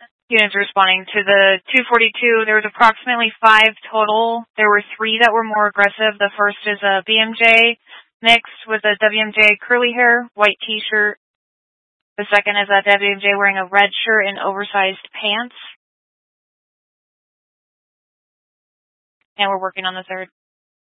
units responding to the 242. There was approximately 5 total. There were 3 that were more aggressive. The first is a BMJ mixed with a WMJ curly hair, white t-shirt. The second is a WMJ wearing a red shirt and oversized pants. And we're working on the third.